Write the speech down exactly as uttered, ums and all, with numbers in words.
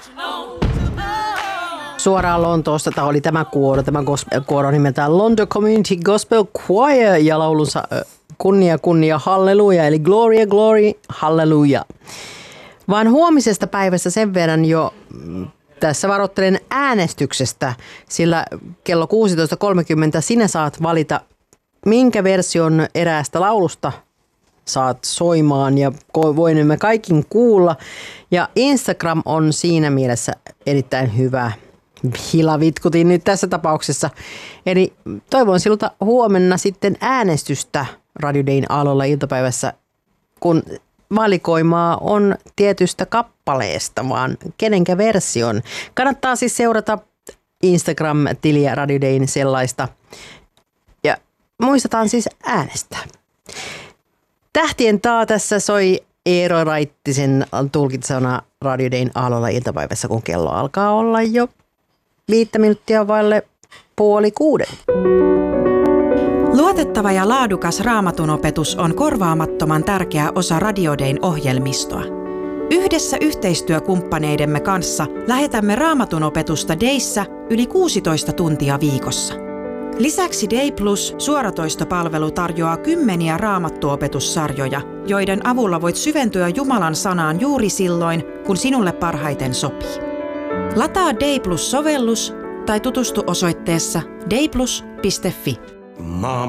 Suoraan Lontoosta tämä oli tämä kuoro. Tämä kuoro nimeltään London Community Gospel Choir ja laulunsa kunnia, kunnia, halleluja, eli gloria, glory, halleluja. Vaan huomisesta päivästä sen verran jo tässä varoittelen äänestyksestä, sillä kello kuusitoista kolmekymmentä sinä saat valita, minkä version eräästä laulusta saat soimaan ja voimme kaikin kuulla. Ja Instagram on siinä mielessä erittäin hyvä. Hilavitkutin nyt tässä tapauksessa. Eli toivon siltä huomenna sitten äänestystä Radio Dayn aallolla iltapäivässä, kun valikoimaa on tietystä kappaleesta, vaan kenenkä version. Kannattaa siis seurata Instagram-tiliä Radio Dayn sellaista. Ja muistetaan siis äänestää. Tähtien taa tässä soi Eero Raittisen tulkitsevana Radio Dayn aallolla iltapäivässä, kun kello alkaa olla jo viittä minuuttia vaille puoli kuuden. Luotettava ja laadukas Raamatun opetus on korvaamattoman tärkeä osa Radio Dayn ohjelmistoa. Yhdessä yhteistyökumppaneidemme kanssa lähetämme Raamatun opetusta Dayssä yli kuusitoista tuntia viikossa. Lisäksi Day Plus suoratoistopalvelu tarjoaa kymmeniä raamattuopetussarjoja, joiden avulla voit syventyä Jumalan sanaan juuri silloin, kun sinulle parhaiten sopii. Lataa Day Plus-sovellus tai tutustu osoitteessa dayplus piste fi. Mom